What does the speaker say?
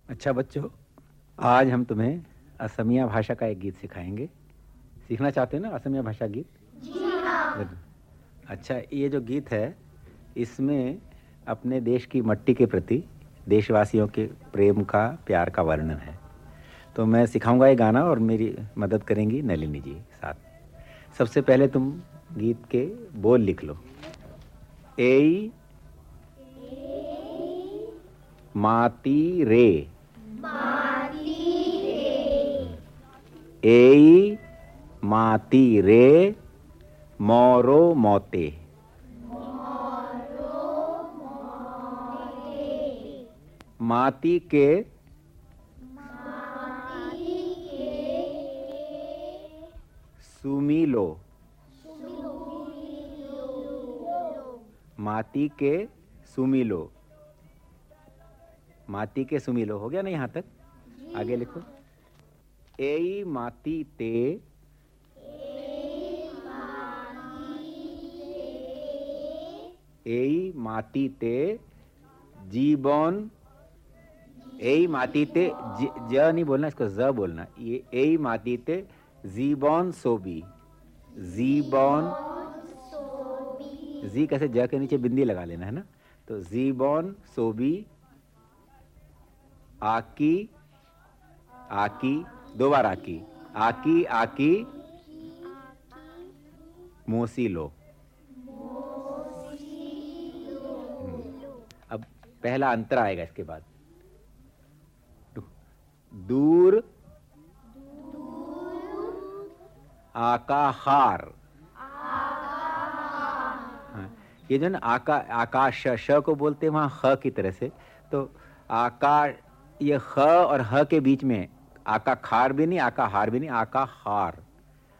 अच्छा बच्चों, आज हम तुम्हें असमिया भाषा का एक गीत सिखाएंगे। सीखना चाहते हो ना असमिया भाषा गीत? जरूर। अच्छा, ये जो गीत है इसमें अपने देश की मट्टी के प्रति देशवासियों के प्रेम का, प्यार का वर्णन है। तो मैं सिखाऊंगा ये गाना और मेरी मदद करेंगी नलिनी जी साथ। सबसे पहले तुम गीत के बोल लिख लो। एई माती रे, एई माती रे मोरो मोते। माती के सुमीलो, माती के सुमीलो। माती के सुमीलो हो गया ना यहाँ तक? आगे लिखो। एई माती ते एई माती ते जीवन। एई माती ते ज नहीं बोलना, इसको ज बोलना। ये एई माती ते जीवन सोबी। जीवन, जी कैसे ज के नीचे बिंदी लगा लेना है ना। तो जीवन सोबी आकी, आकी दो बार आकी, आकी आकी मोसीलो। अब पहला अंतर आएगा इसके बाद। दूर आकाहार। हाँ, ये जो ना आकाश श को बोलते हैं वहां ख की तरह से। तो आकाश, ये ख और ह के बीच में आका खार भी नहीं, आका हार भी नहीं, आका हार।